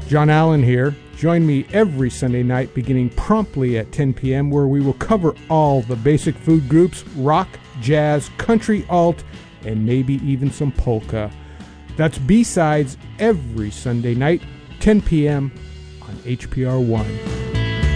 John Allen here. Join me every Sunday night beginning promptly at 10 p.m. where we will cover all the basic food groups, rock, jazz, country, alt, and maybe even some polka. That's B-Sides every Sunday night, 10 p.m. on HPR1.